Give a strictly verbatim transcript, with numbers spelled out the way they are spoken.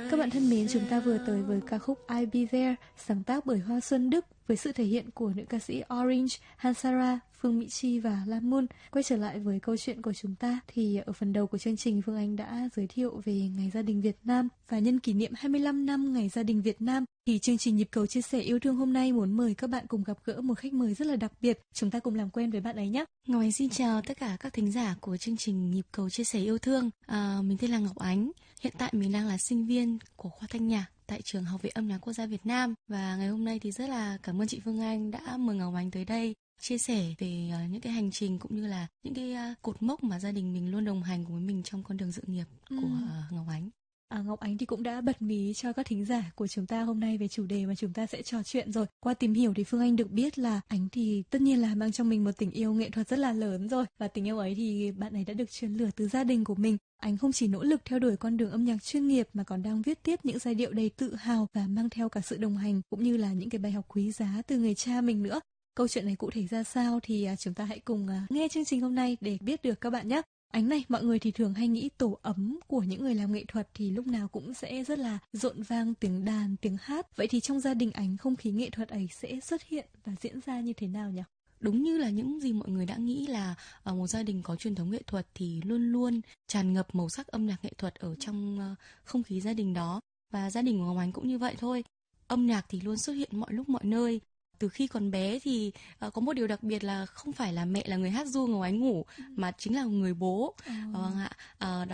Các bạn thân mến, chúng ta vừa tới với ca khúc I'll Be There, sáng tác bởi Hoa Xuân Đức với sự thể hiện của nữ ca sĩ Orange, Hansara, Phương Mỹ Chi và Lam Moon. Quay trở lại với câu chuyện của chúng ta thì ở phần đầu của chương trình, Phương Anh đã giới thiệu về Ngày Gia đình Việt Nam, và nhân kỷ niệm hai mươi lăm năm Ngày Gia đình Việt Nam thì chương trình Nhịp cầu chia sẻ yêu thương hôm nay muốn mời các bạn cùng gặp gỡ một khách mời rất là đặc biệt. Chúng ta cùng làm quen với bạn ấy nhé. Ngọc Ánh xin chào tất cả các thính giả của chương trình Nhịp cầu chia sẻ yêu thương. À, mình tên là Ngọc Ánh. Hiện tại mình đang là sinh viên của khoa thanh nhạc tại trường Học viện Âm nhạc Quốc gia Việt Nam, và ngày hôm nay thì rất là cảm ơn chị Phương Anh đã mời Ngọc Ánh tới đây chia sẻ về uh, những cái hành trình cũng như là những cái uh, cột mốc mà gia đình mình luôn đồng hành cùng với mình trong con đường sự nghiệp ừ. của uh, Ngọc Ánh. À, Ngọc Ánh thì cũng đã bật mí cho các thính giả của chúng ta hôm nay về chủ đề mà chúng ta sẽ trò chuyện rồi. Qua tìm hiểu thì Phương Anh được biết là Ánh thì tất nhiên là mang trong mình một tình yêu nghệ thuật rất là lớn rồi. Và tình yêu ấy thì bạn ấy đã được truyền lửa từ gia đình của mình. Ánh không chỉ nỗ lực theo đuổi con đường âm nhạc chuyên nghiệp mà còn đang viết tiếp những giai điệu đầy tự hào và mang theo cả sự đồng hành cũng như là những cái bài học quý giá từ người cha mình nữa. Câu chuyện này cụ thể ra sao thì chúng ta hãy cùng nghe chương trình hôm nay để biết được các bạn nhé. Ánh này, mọi người thì thường hay nghĩ tổ ấm của những người làm nghệ thuật thì lúc nào cũng sẽ rất là rộn vang tiếng đàn, tiếng hát. Vậy thì trong gia đình Ánh, không khí nghệ thuật ấy sẽ xuất hiện và diễn ra như thế nào nhỉ? Đúng như là những gì mọi người đã nghĩ là ở một gia đình có truyền thống nghệ thuật thì luôn luôn tràn ngập màu sắc âm nhạc nghệ thuật ở trong không khí gia đình đó. Và gia đình của Ngọc Ánh cũng như vậy thôi. Âm nhạc thì luôn xuất hiện mọi lúc mọi nơi. Từ khi còn bé thì uh, có một điều đặc biệt là không phải là mẹ là người hát ru Ngọc Ánh ngủ, ừ. mà chính là người bố. Ừ. Uh, uh,